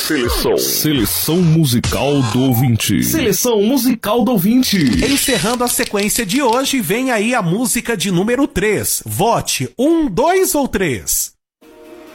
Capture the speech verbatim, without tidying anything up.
Seleção. Seleção musical do ouvinte. Seleção musical do ouvinte. Encerrando a sequência de hoje, vem aí a música de número três. Vote um, dois ou três.